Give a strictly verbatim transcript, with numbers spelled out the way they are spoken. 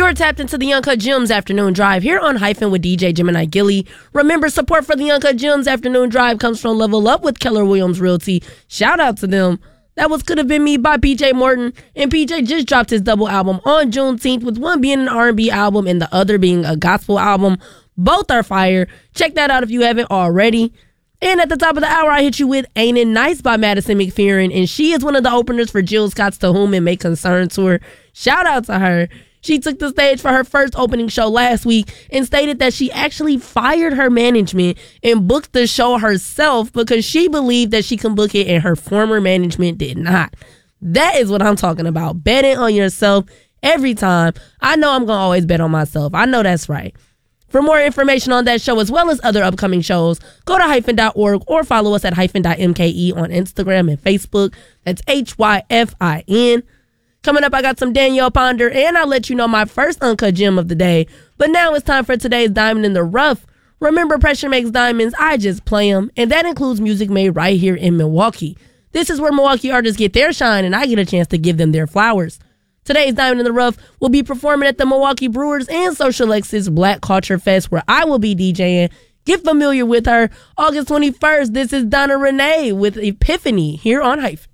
You're tapped into the Uncut Gems Afternoon Drive here on Hyphen with D J Gemini Gilly. Remember, support for the Uncut Gems Afternoon Drive comes from Level Up with Keller Williams Realty. Shout out to them. That was Could Have Been Me by P J Morton. And P J just dropped his double album on Juneteenth, with one being an R and B album and the other being a gospel album. Both are fire. Check that out if you haven't already. And at the top of the hour, I hit you with Ain't It Nice by Madison McFerrin. And she is one of the openers for Jill Scott's To Whom It May Concern tour. Shout out to her. She took the stage for her first opening show last week and stated that she actually fired her management and booked the show herself because she believed that she can book it and her former management did not. That is what I'm talking about. Betting on yourself every time. I know I'm going to always bet on myself. I know that's right. For more information on that show as well as other upcoming shows, go to hyphen dot org or follow us at hyphen dot M K E on Instagram and Facebook. That's H Y F I N. Coming up, I got some Danielle Ponder, and I'll let you know my first Uncut Gem of the day. But now it's time for today's Diamond in the Rough. Remember, pressure makes diamonds. I just play them, and that includes music made right here in Milwaukee. This is where Milwaukee artists get their shine, and I get a chance to give them their flowers. Today's Diamond in the Rough will be performing at the Milwaukee Brewers and Social Ex's Black Culture Fest, where I will be DJing. Get familiar with her. August twenty-first, this is Donna Renee with Epiphany here on Hyphen.